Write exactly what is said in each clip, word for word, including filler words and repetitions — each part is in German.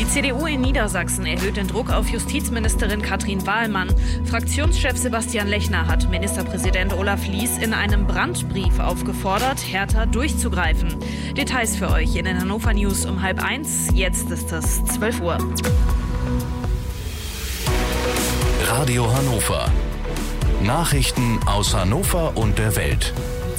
Die C D U in Niedersachsen erhöht den Druck auf Justizministerin Katrin Wahlmann. Fraktionschef Sebastian Lechner hat Ministerpräsident Olaf Lies in einem Brandbrief aufgefordert, härter durchzugreifen. Details für euch in den Hannover News um halb eins. Jetzt ist es zwölf Uhr. Radio Hannover. Nachrichten aus Hannover und der Welt.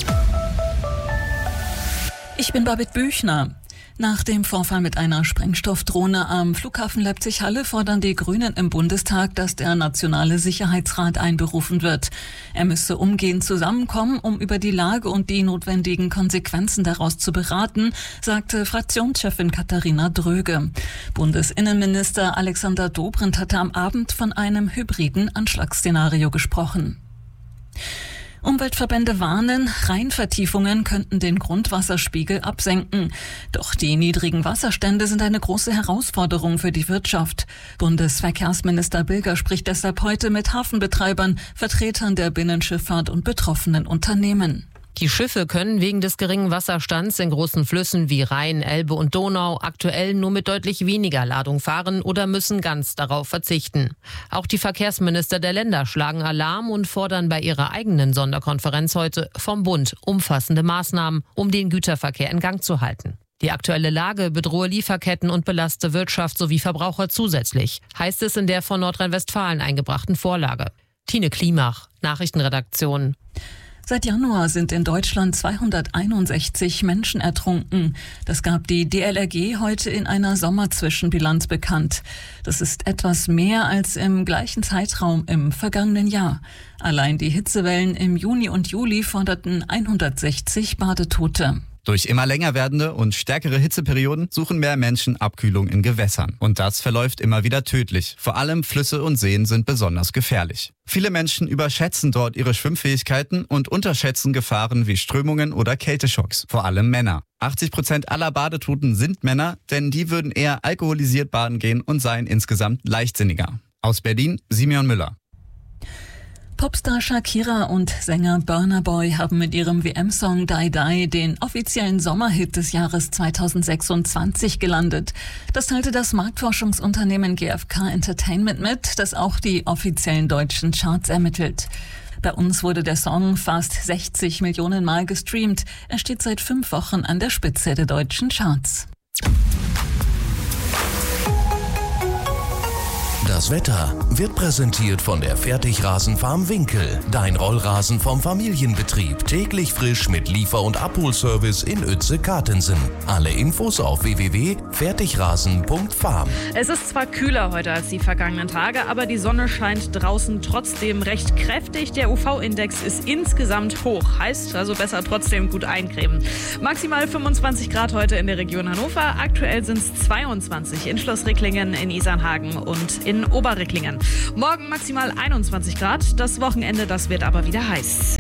Ich bin Babette Büchner. Nach dem Vorfall mit einer Sprengstoffdrohne am Flughafen Leipzig-Halle fordern die Grünen im Bundestag, dass der Nationale Sicherheitsrat einberufen wird. Er müsse umgehend zusammenkommen, um über die Lage und die notwendigen Konsequenzen daraus zu beraten, sagte Fraktionschefin Katharina Dröge. Bundesinnenminister Alexander Dobrindt hatte am Abend von einem hybriden Anschlagsszenario gesprochen. Umweltverbände warnen, Rheinvertiefungen könnten den Grundwasserspiegel absenken. Doch die niedrigen Wasserstände sind eine große Herausforderung für die Wirtschaft. Bundesverkehrsminister Bilger spricht deshalb heute mit Hafenbetreibern, Vertretern der Binnenschifffahrt und betroffenen Unternehmen. Die Schiffe können wegen des geringen Wasserstands in großen Flüssen wie Rhein, Elbe und Donau aktuell nur mit deutlich weniger Ladung fahren oder müssen ganz darauf verzichten. Auch die Verkehrsminister der Länder schlagen Alarm und fordern bei ihrer eigenen Sonderkonferenz heute vom Bund umfassende Maßnahmen, um den Güterverkehr in Gang zu halten. Die aktuelle Lage bedrohe Lieferketten und belaste Wirtschaft sowie Verbraucher zusätzlich, heißt es in der von Nordrhein-Westfalen eingebrachten Vorlage. Tine Klimach, Nachrichtenredaktion. Seit Januar sind in Deutschland zweihunderteinundsechzig Menschen ertrunken. Das gab die D L R G heute in einer Sommerzwischenbilanz bekannt. Das ist etwas mehr als im gleichen Zeitraum im vergangenen Jahr. Allein die Hitzewellen im Juni und Juli forderten hundertsechzig Badetote. Durch immer länger werdende und stärkere Hitzeperioden suchen mehr Menschen Abkühlung in Gewässern. Und das verläuft immer wieder tödlich. Vor allem Flüsse und Seen sind besonders gefährlich. Viele Menschen überschätzen dort ihre Schwimmfähigkeiten und unterschätzen Gefahren wie Strömungen oder Kälteschocks. Vor allem Männer. achtzig Prozent aller Badetoten sind Männer, denn die würden eher alkoholisiert baden gehen und seien insgesamt leichtsinniger. Aus Berlin, Simeon Müller. Popstar Shakira und Sänger Burna Boy haben mit ihrem W M-Song Die Die den offiziellen Sommerhit des Jahres zweitausendsechsundzwanzig gelandet. Das teilte das Marktforschungsunternehmen G F K Entertainment mit, das auch die offiziellen deutschen Charts ermittelt. Bei uns wurde der Song fast sechzig Millionen Mal gestreamt. Er steht seit fünf Wochen an der Spitze der deutschen Charts. Das Wetter wird präsentiert von der Fertigrasenfarm Winkel. Dein Rollrasen vom Familienbetrieb. Täglich frisch mit Liefer- und Abholservice in Uetze-Kartensen. Alle Infos auf w w w punkt fertigrasen punkt farm. Es ist zwar kühler heute als die vergangenen Tage, aber die Sonne scheint draußen trotzdem recht kräftig. Der U V-Index ist insgesamt hoch. Heißt also besser trotzdem gut eincremen. Maximal fünfundzwanzig Grad heute in der Region Hannover. Aktuell sind es zweiundzwanzig in Schloss Ricklingen, in Isernhagen und in Oberricklingen. Morgen maximal einundzwanzig Grad. Das Wochenende, das wird aber wieder heiß.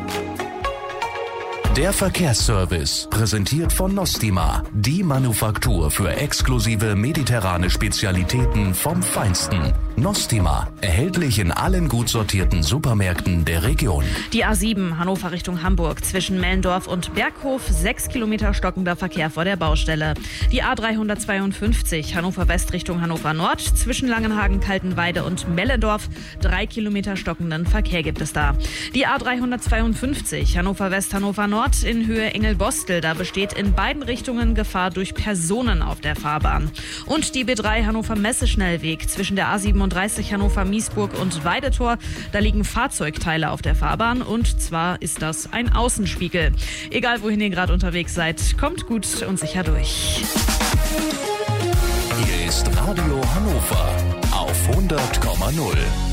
Der Verkehrsservice, präsentiert von Nostima, die Manufaktur für exklusive mediterrane Spezialitäten vom Feinsten. Nostima, erhältlich in allen gut sortierten Supermärkten der Region. Die A sieben, Hannover Richtung Hamburg, zwischen Mellendorf und Berghof, sechs Kilometer stockender Verkehr vor der Baustelle. Die A dreihundertzweiundfünfzig, Hannover West Richtung Hannover Nord, zwischen Langenhagen, Kaltenweide und Mellendorf, drei Kilometer stockenden Verkehr gibt es da. Die A dreihundertzweiundfünfzig, Hannover West, Hannover Nord, in Höhe Engelbostel, da besteht in beiden Richtungen Gefahr durch Personen auf der Fahrbahn. Und die B drei Hannover Messeschnellweg zwischen der A siebenunddreißig Hannover Miesburg und Weidetor, da liegen Fahrzeugteile auf der Fahrbahn und zwar ist das ein Außenspiegel. Egal wohin ihr gerade unterwegs seid, kommt gut und sicher durch. Hier ist Radio Hannover auf hundert Komma null.